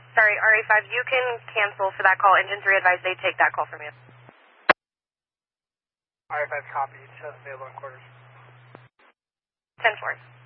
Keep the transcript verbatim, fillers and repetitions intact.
Sorry, R A five, you can cancel for that call. Engine three advised they take that call from you. R A five copy, shows available in quarters. ten four.